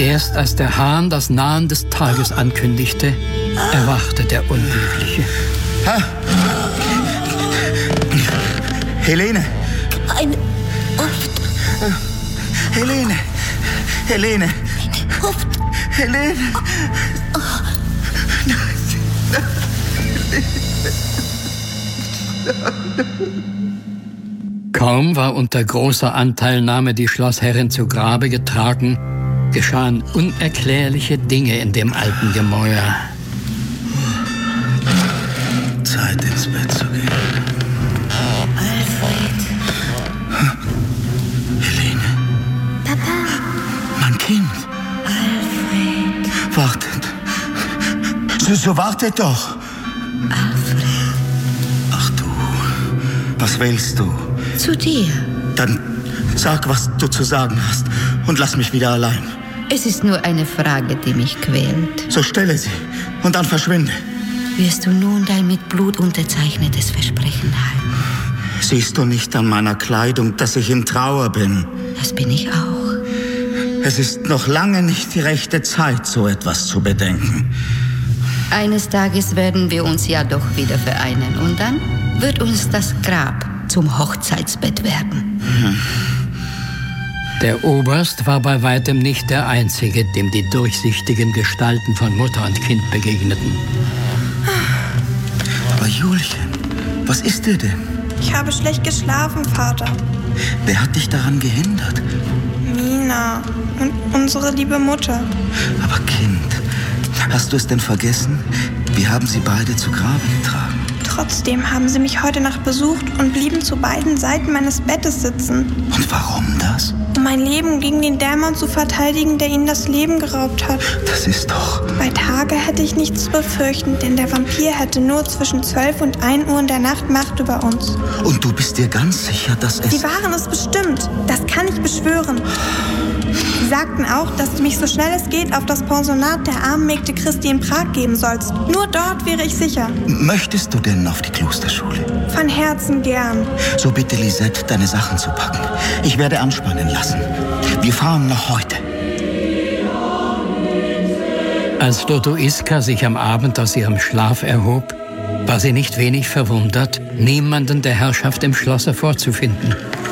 Erst als der Hahn das Nahen des Tages ankündigte, erwachte der Unglückliche. Helene! Eine Luft. Helene! Helene! Eine Luft. Helene! Kaum war unter großer Anteilnahme die Schlossherrin zu Grabe getragen, geschahen unerklärliche Dinge in dem alten Gemäuer. Zeit, ins Bett zu gehen. Alfred. Helene. Papa. Mein Kind. Alfred. Wartet. So wartet doch. Alfred. Ach du, was willst du? Zu dir. Dann sag, was du zu sagen hast und lass mich wieder allein. Es ist nur eine Frage, die mich quält. So stelle sie und dann verschwinde. Wirst du nun dein mit Blut unterzeichnetes Versprechen halten? Siehst du nicht an meiner Kleidung, dass ich in Trauer bin? Das bin ich auch. Es ist noch lange nicht die rechte Zeit, so etwas zu bedenken. Eines Tages werden wir uns ja doch wieder vereinen und dann wird uns das Grab zum Hochzeitsbett werden. Der Oberst war bei weitem nicht der Einzige, dem die durchsichtigen Gestalten von Mutter und Kind begegneten. Aber Julchen, was ist dir denn? Ich habe schlecht geschlafen, Vater. Wer hat dich daran gehindert? Mina und unsere liebe Mutter. Aber Kind, hast du es denn vergessen? Wir haben sie beide zu Grabe getragen. Trotzdem haben sie mich heute Nacht besucht und blieben zu beiden Seiten meines Bettes sitzen. Und warum das? Um mein Leben gegen den Dämon zu verteidigen, der ihnen das Leben geraubt hat. Das ist doch... Bei Tage hätte ich nichts zu befürchten, denn der Vampir hätte nur zwischen 12 und 1 Uhr in der Nacht Macht über uns. Und du bist dir ganz sicher, dass es... Sie waren es bestimmt. Das kann ich beschwören. Sie sagten auch, dass du mich so schnell es geht auf das Pensionat der armen Mägde Christi in Prag geben sollst. Nur dort wäre ich sicher. Möchtest du denn auf die Klosterschule? Von Herzen gern. So bitte Lisette, deine Sachen zu packen. Ich werde anspannen lassen. Wir fahren noch heute. Als Dodoiska sich am Abend aus ihrem Schlaf erhob, war sie nicht wenig verwundert, niemanden der Herrschaft im Schlosse vorzufinden.